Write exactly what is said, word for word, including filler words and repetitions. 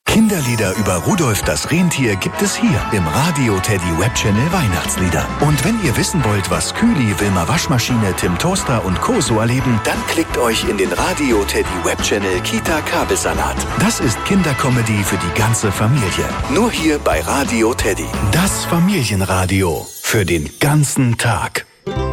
Kinderlieder über Rudolf das Rentier gibt es hier im Radio Teddy Webchannel Weihnachtslieder. Und wenn ihr wissen wollt, was Kühli, Wilma Waschmaschine, Tim Toaster und Co. so erleben, dann klickt euch in den Radio Teddy Webchannel Kita Kabelsalat. Das ist Kindercomedy für die ganze Familie. Nur hier bei Radio Teddy. Das Familienradio für den ganzen Tag.